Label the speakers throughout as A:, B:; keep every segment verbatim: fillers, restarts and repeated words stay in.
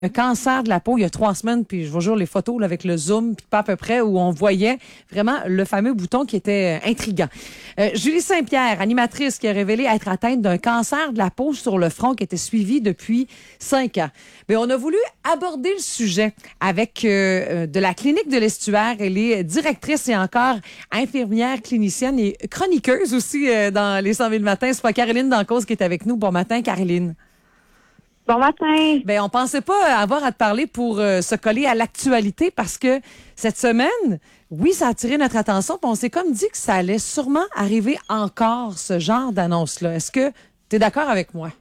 A: un cancer de la peau il y a trois semaines, puis je vous jure les photos là, avec le zoom, puis pas à peu près, où on voyait vraiment le fameux bouton qui était euh, intriguant. Euh, Julie Saint-Pierre, animatrice qui a révélé être atteinte d'un cancer de la peau sur le front qui était suivi depuis cinq ans. Mais on a voulu aborder le sujet avec euh, de la clinique de l'Estuaire. Elle est directrice et encore infirmière clinicienne et chroniqueuse aussi euh, dans les cent mille matins. C'est pas Caroline Dancause qui est avec nous. Bon matin, Caroline.
B: Bon matin.
A: Ben, on pensait pas avoir à te parler pour euh, se coller à l'actualité parce que cette semaine, oui, ça a attiré notre attention. Puis on s'est comme dit que ça allait sûrement arriver encore, ce genre d'annonce-là. Est-ce que tu es d'accord avec moi?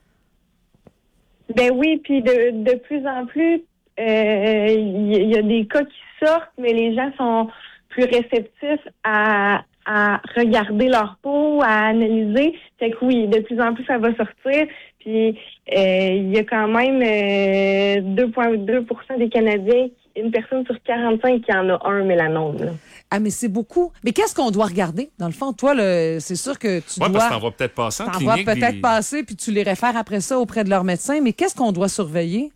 B: Ben oui, puis de, de plus en plus, il euh, y, y a des cas qui sortent, mais les gens sont plus réceptifs à, à regarder leur peau, à analyser. Fait que oui, de plus en plus, ça va sortir. Puis il euh, y a quand même euh, deux virgule deux pour cent des Canadiens, une personne sur quarante-cinq qui en a un mélanome. Là.
A: Ah, mais c'est beaucoup. Mais qu'est-ce qu'on doit regarder? Dans le fond, toi, le, c'est sûr que tu
C: ouais,
A: dois...
C: parce que t'en vas peut-être passer en
A: t'en
C: clinique.
A: vas peut-être
C: des...
A: passer, puis tu les réfères après ça auprès de leur médecin. Mais qu'est-ce qu'on doit surveiller?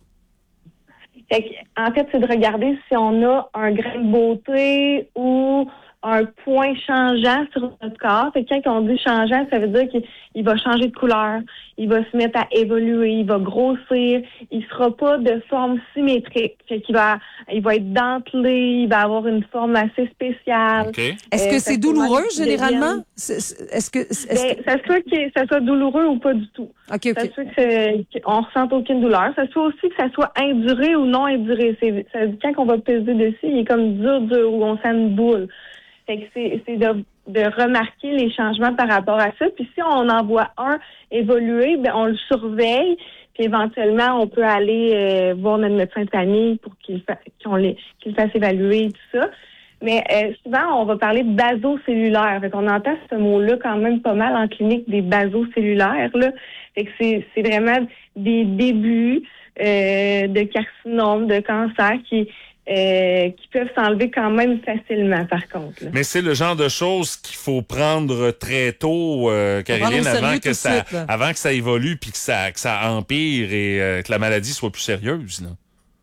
B: Fait que, en fait, c'est de regarder si on a un grain de beauté ou un point changeant sur notre corps. Fait que quand on dit changeant, ça veut dire qu'il va changer de couleur, il va se mettre à évoluer, il va grossir, il sera pas de forme symétrique. Fait qu'il va, il va être dentelé, il va avoir une forme assez spéciale.
C: Okay.
A: Est-ce
B: euh,
A: que c'est douloureux, généralement?
B: C'est,
A: est-ce que... Est-ce
B: ben,
A: que...
B: ça se peut que ça soit douloureux ou pas du tout.
A: OK, OK.
B: Ça se peut que, qu'on ressente aucune douleur. Ça se peut aussi que ça soit induré ou non induré. C'est, ça, quand on va peser dessus, il est comme dur, dur, ou on sent une boule. Fait que c'est, c'est de, de remarquer les changements par rapport à ça. Puis si on en voit un évoluer, ben on le surveille. Puis éventuellement, on peut aller euh, voir notre médecin de famille pour qu'il, fa- qu'on les, qu'il fasse évaluer et tout ça. Mais euh, souvent, on va parler de basocellulaire. Fait qu'on entend ce mot-là quand même pas mal en clinique, des basocellulaires. Là. Fait que c'est, c'est vraiment des débuts euh, de carcinome, de cancer qui... Euh, qui peuvent s'enlever quand même facilement, par contre. Là.
C: Mais c'est le genre de choses qu'il faut prendre très tôt, euh, Caroline, avant que ça, suite, avant que ça évolue puis que ça, que ça empire et euh, que la maladie soit plus sérieuse. Là.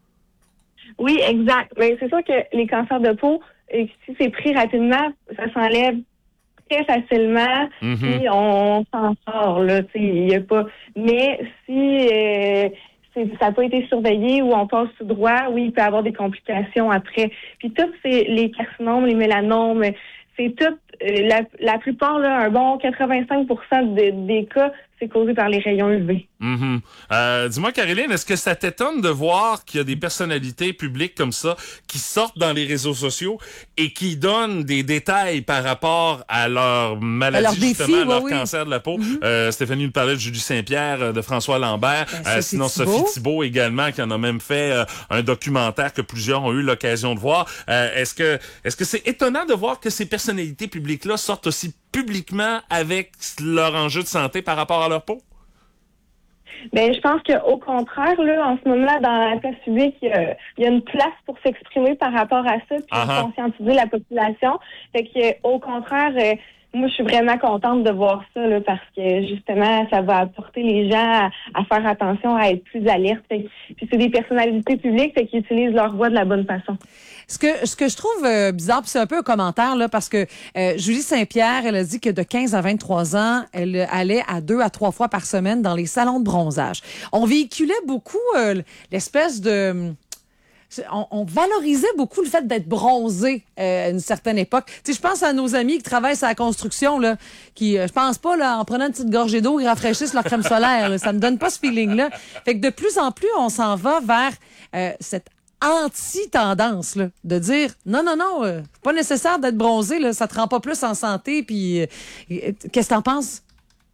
B: Oui, exact. Mais c'est sûr que les cancers de peau, si c'est pris rapidement, ça s'enlève très facilement.
C: Mm-hmm.
B: Puis on s'en sort là. Il y a pas. Mais si euh, C'est, ça n'a pas été surveillé ou on passe tout droit, oui, il peut y avoir des complications après. Puis tout, c'est les carcinomes, les mélanomes, c'est tout, euh, la, la plupart, là, un bon quatre-vingt-cinq pour cent de, des cas, c'est causé par les rayons U V.
C: Mm-hmm. Euh, dis-moi, Caroline, est-ce que ça t'étonne de voir qu'il y a des personnalités publiques comme ça qui sortent dans les réseaux sociaux et qui donnent des détails par rapport à leur maladie,
A: leur
C: justement,
A: défi,
C: à leur
A: oui,
C: cancer
A: oui.
C: de la peau?
A: Mm-hmm.
C: Euh, Stéphanie nous parlait de Julie Saint-Pierre, de François Lambert,
A: ben,
C: euh,
A: Sophie
C: sinon
A: Thibault.
C: Sophie Thibault également, qui en a même fait euh, un documentaire que plusieurs ont eu l'occasion de voir. Euh, est-ce que est-ce que c'est étonnant de voir que ces personnalités publiques-là sortent aussi publiquement avec leur enjeu de santé par rapport à leur peau?
B: Ben, je pense qu'au contraire, là, en ce moment-là, dans la place publique, il y a, il y a une place pour s'exprimer par rapport à ça, puis
C: Uh-huh.
B: conscientiser la population. Fait que, au contraire, euh, moi, je suis vraiment contente de voir ça, là, parce que, justement, ça va apporter les gens à, à faire attention, à être plus alertes. Fait que, puis c'est des personnalités publiques, fait qu'ils utilisent leur voix de la bonne façon.
A: Ce que ce que je trouve euh, bizarre, puis c'est un peu un commentaire là, parce que euh, Julie Saint-Pierre, elle a dit que de quinze à vingt-trois ans, elle allait à deux à trois fois par semaine dans les salons de bronzage. On véhiculait beaucoup euh, l'espèce de On, on valorisait beaucoup le fait d'être bronzé euh, à une certaine époque. Tu sais, je pense à nos amis qui travaillent sur la construction, là, qui, euh, je pense pas, là, en prenant une petite gorgée d'eau, ils rafraîchissent leur crème solaire. Là. Ça me donne pas ce feeling-là. Fait que de plus en plus, on s'en va vers euh, cette anti-tendance, là, de dire non, non, non, euh, c'est pas nécessaire d'être bronzé, là, ça te rend pas plus en santé. Puis, euh, qu'est-ce que t'en penses?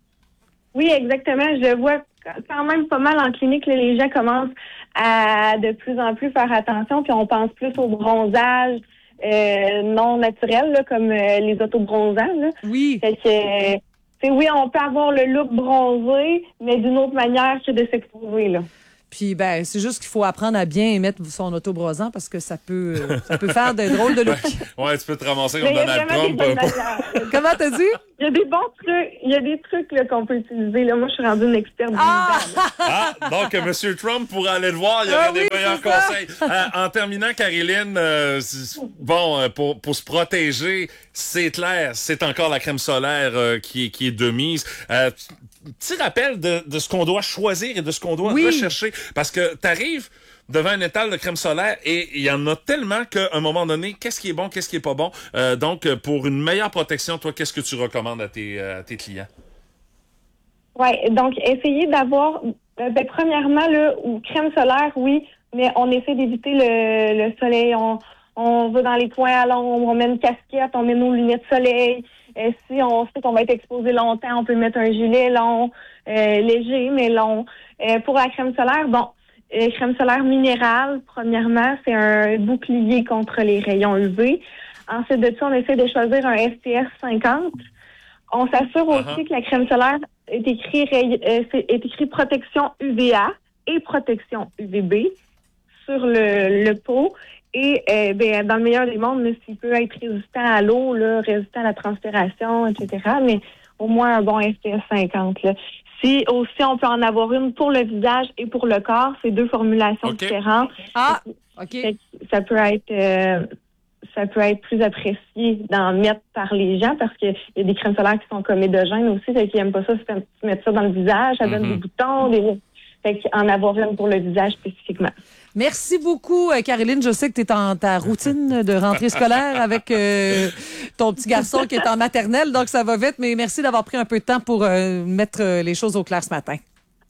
B: Oui, exactement. Je le vois quand même pas mal en clinique. Là, les gens commencent à de plus en plus faire attention, puis on pense plus au bronzage euh, non naturel, là, comme euh, les autobronzants. Là.
A: Oui.
B: Fait que, euh, oui, on peut avoir le look bronzé, mais d'une autre manière que de s'exposer, là.
A: Puis ben c'est juste qu'il faut apprendre à bien émettre son autobrosant parce que ça peut euh, ça peut faire des drôles de look.
C: Ouais, tu peux te ramasser
B: Mais
C: comme
B: il y a
C: Donald
B: vraiment
C: Trump.
B: des bonnes
C: euh, pour-
B: manières.
A: Comment t'as dit?
B: Il y a des bons trucs, il y a des trucs là, qu'on peut utiliser. Là, moi, je suis rendue une experte du
A: Ah!
B: visage.
C: Ah, donc M. Trump pourrait aller le voir, il y aurait
A: Ah
C: des
A: oui,
C: meilleurs
A: c'est ça.
C: conseils. Euh, en terminant, Caroline, euh, c'est- bon, euh, pour, pour se protéger, c'est clair, c'est encore la crème solaire euh, qui, est, qui est de mise. Euh, petit rappel de, de ce qu'on doit choisir et de ce qu'on doit
A: Oui.
C: rechercher. Parce que t'arrives devant un étal de crème solaire et il y en a tellement qu'à un moment donné, qu'est-ce qui est bon, qu'est-ce qui est pas bon. Euh, donc, pour une meilleure protection, toi, qu'est-ce que tu recommandes à tes, à tes clients?
B: Oui, donc essayez d'avoir, euh, ben, premièrement, là, ou crème solaire, oui, mais on essaie d'éviter le, le soleil. On, on va dans les coins à l'ombre, on met une casquette, on met nos lunettes soleil. Euh, si on sait qu'on va être exposé longtemps, on peut mettre un gilet long, euh, léger, mais long. Euh, pour la crème solaire, bon, euh, crème solaire minérale, premièrement, c'est un bouclier contre les rayons U V. Ensuite de ça, on essaie de choisir un S P F cinquante. On s'assure
C: Uh-huh.
B: aussi que la crème solaire est écrit, ray- euh, c'est- est écrit protection U V A et protection U V B sur le, le pot. Et euh, ben, dans le meilleur des mondes, là, s'il peut être résistant à l'eau, là, résistant à la transpiration, et cetera, mais au moins un bon S P F cinquante. Là. Si aussi on peut en avoir une pour le visage et pour le corps, c'est deux formulations
C: OK.
B: différentes.
A: Ah, OK.
B: Fait que ça peut être euh, ça peut être plus apprécié d'en mettre par les gens parce qu'il y a des crèmes solaires qui sont comédogènes aussi, fait qu'ils n'aiment pas ça, se faire- se mettre ça dans le visage, ça donne
C: Mhm.
B: des boutons, des... fait qu'en avoir une pour le visage spécifiquement.
A: Merci beaucoup, euh, Caroline. Je sais que tu es en ta routine de rentrée scolaire avec euh, ton petit garçon qui est en maternelle, donc ça va vite, mais merci d'avoir pris un peu de temps pour euh, mettre euh, les choses au clair ce matin.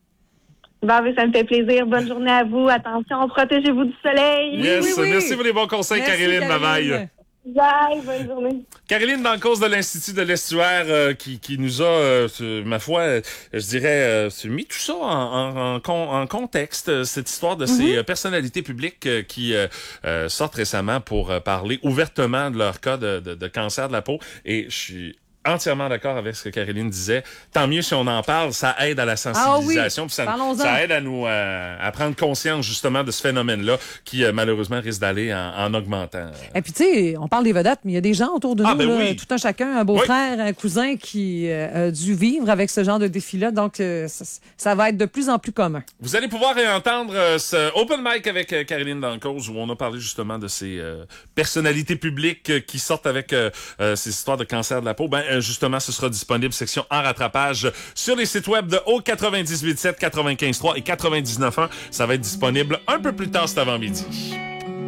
B: Bon, ben, ça me fait plaisir. Bonne journée à vous. Attention, protégez-vous du soleil.
C: Yes,
A: oui, oui.
C: merci pour les bons conseils,
A: Merci,
C: Caroline. Bye bye.
A: Caroline.
B: Bye, bonne journée.
C: Caroline, dans le cause de l'Institut de l'Estuaire, euh, qui, qui nous a, euh, ce- ma foi, euh, je dirais, euh, mis tout ça en, en, en, con- en contexte, euh, cette histoire de ces euh, personnalités publiques euh, qui euh, euh, sortent récemment pour euh, parler ouvertement de leur cas de, de, de cancer de la peau. Et je suis entièrement d'accord avec ce que Caroline disait. Tant mieux si on en parle, ça aide à la sensibilisation, puis ça,
A: Parlons-en.
C: ça aide à nous euh, à prendre conscience justement de ce phénomène-là qui euh, malheureusement risque d'aller en, en augmentant.
A: Et puis, tu sais, on parle des vedettes, mais il y a des gens autour de
C: Ah,
A: nous,
C: ben
A: là,
C: oui.
A: tout un chacun, un beau-frère, un cousin qui euh, a dû vivre avec ce genre de défi-là. Donc, euh, ça, ça va être de plus en plus commun.
C: Vous allez pouvoir réentendre euh, ce open mic avec euh, Caroline dans le cause où on a parlé justement de ces euh, personnalités publiques euh, qui sortent avec euh, euh, ces histoires de cancer de la peau. Ben euh, justement, ce sera disponible section en rattrapage sur les sites web de O quatre-vingt-dix-huit sept, quatre-vingt-quinze trois et quatre-vingt-dix-neuf un. Ça va être disponible un peu plus tard cet avant-midi.